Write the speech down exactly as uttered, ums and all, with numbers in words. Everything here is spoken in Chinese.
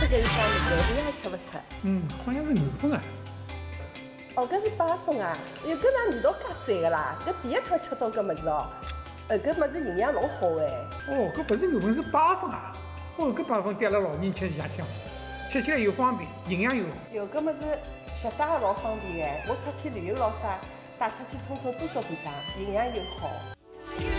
吃搿是啥物事？一样吃勿出。 嗯，好像是五分啊。 哦，搿是八分啊！哟，搿哪味道介赞个啦？搿第一趟吃到搿物事哦，呃，搿物事营养老好哎。 哦，搿不是五分，是八分啊！哦，搿八分对阿拉老人吃也香，吃起来又方便，营养又好。 哟，搿物事携带也老方便哎，我出去旅游咾啥，带出去冲冲多少便当，营养又好。